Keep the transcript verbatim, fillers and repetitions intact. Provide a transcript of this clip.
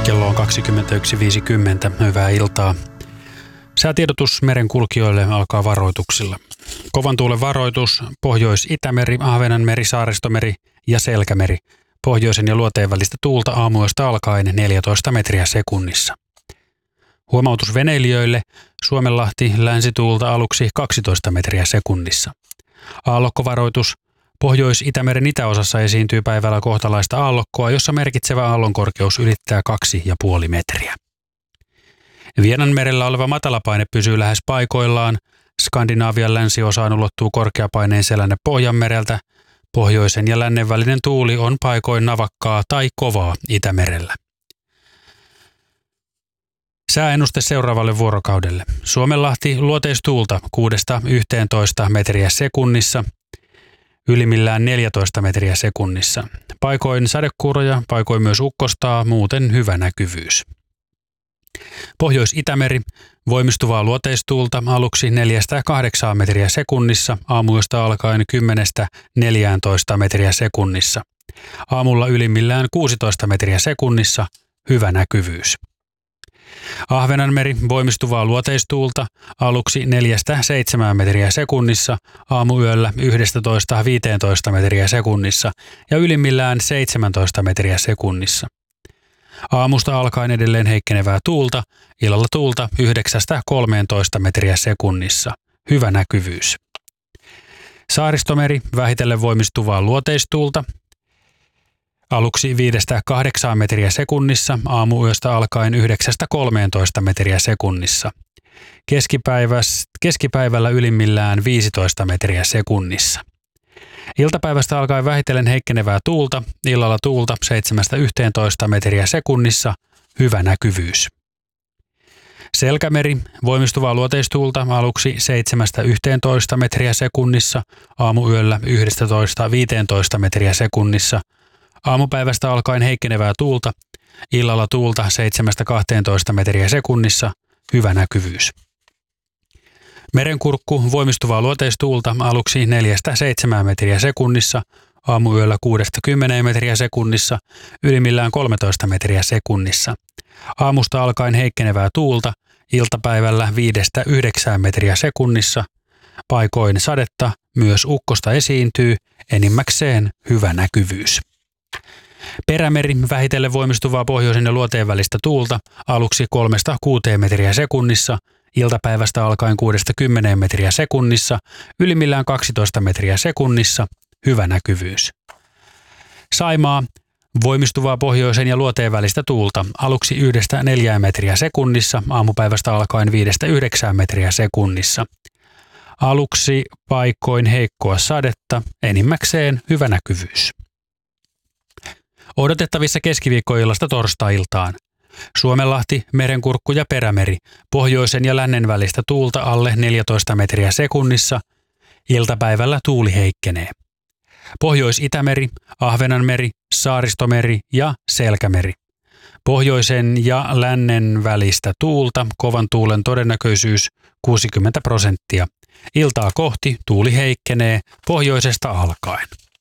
Kello on kaksikymmentäyksi viisikymmentä. Hyvää iltaa. Säätiedotus merenkulkijoille alkaa varoituksilla. Kovan tuulen varoitus, Pohjois-Itämeri, Ahvenanmeri, Saaristomeri ja Selkämeri. Pohjoisen ja luoteen välistä tuulta aamuyöstä alkaen neljätoista metriä sekunnissa. Huomautus veneilijöille, Suomenlahti, länsituulta aluksi kaksitoista metriä sekunnissa. Aallokkovaroitus, Pohjois-Itämeren itäosassa esiintyy päivällä kohtalaista aallokkoa, jossa merkitsevä aallonkorkeus ylittää kaksi ja puoli metriä. Vienanmerellä oleva matalapaine pysyy lähes paikoillaan. Skandinaavian länsiosaan ulottuu korkeapaineen selänne Pohjanmereltä. Pohjoisen ja lännen välinen tuuli on paikoin navakkaa tai kovaa Itämerellä. Sääennuste seuraavalle vuorokaudelle. Suomenlahti luoteistuulta kuudesta yhteentoista metriä sekunnissa, ylimmillään neljätoista metriä sekunnissa. Paikoin sadekuuroja, paikoin myös ukkostaa, muuten hyvä näkyvyys. Pohjois-Itämeri, voimistuvaa luoteistuulta aluksi neljästä kahdeksaan metriä sekunnissa, aamuyöstä alkaen kymmenestä neljääntoista metriä sekunnissa. Aamulla ylimmillään kuusitoista metriä sekunnissa, hyvä näkyvyys. Ahvenanmeri, voimistuvaa luoteistuulta aluksi neljästä seitsemään metriä sekunnissa, aamuyöllä yksitoista viisitoista metriä sekunnissa ja ylimmillään seitsemäntoista metriä sekunnissa. Aamusta alkaen edelleen heikkenevää tuulta, illalla tuulta yhdeksästä kolmeentoista metriä sekunnissa. Hyvä näkyvyys. Saaristomeri, vähitellen voimistuvaa luoteistuulta. Aluksi viidestä kahdeksaan metriä sekunnissa, aamuyöstä alkaen yhdeksästä kolmeentoista metriä sekunnissa. Keskipäivällä ylimmillään viisitoista metriä sekunnissa. Iltapäivästä alkaen vähitellen heikkenevää tuulta, illalla tuulta seitsemästä yhteentoista metriä sekunnissa, hyvä näkyvyys. Selkämeri, voimistuvaa luoteistuulta aluksi seitsemästä yhteentoista metriä sekunnissa, aamuyöllä yksitoista viisitoista metriä sekunnissa. Aamupäivästä alkaen heikkenevää tuulta, illalla tuulta seitsemästä kahteentoista metriä sekunnissa, hyvä näkyvyys. Merenkurkku, voimistuvaa luoteistuulta aluksi neljästä seitsemään metriä sekunnissa, aamuyöllä kuudesta kymmeneen metriä sekunnissa, ylimmillään kolmetoista metriä sekunnissa. Aamusta alkaen heikkenevää tuulta, iltapäivällä viidestä yhdeksään metriä sekunnissa, paikoin sadetta, myös ukkosta esiintyy, enimmäkseen hyvä näkyvyys. Perämeri, vähitellen voimistuvaa pohjoisen ja luoteen välistä tuulta, aluksi kolmesta kuuteen metriä sekunnissa, iltapäivästä alkaen kuudesta kymmeneen metriä sekunnissa, ylimmillään kaksitoista metriä sekunnissa, hyvä näkyvyys. Saimaa, voimistuvaa pohjoisen ja luoteen välistä tuulta, aluksi yhdestä neljään metriä sekunnissa, aamupäivästä alkaen viidestä yhdeksään metriä sekunnissa. Aluksi paikoin heikkoa sadetta, enimmäkseen hyvä näkyvyys. Odotettavissa keskiviikkoillasta torstai-iltaan. Suomenlahti, Merenkurkku ja Perämeri, pohjoisen ja lännen välistä tuulta alle neljätoista metriä sekunnissa, iltapäivällä tuuli heikkenee. Pohjois-Itämeri, Ahvenanmeri, Saaristomeri ja Selkämeri. Pohjoisen ja lännen välistä tuulta, kovan tuulen todennäköisyys kuusikymmentä prosenttia. Iltaa kohti tuuli heikkenee pohjoisesta alkaen.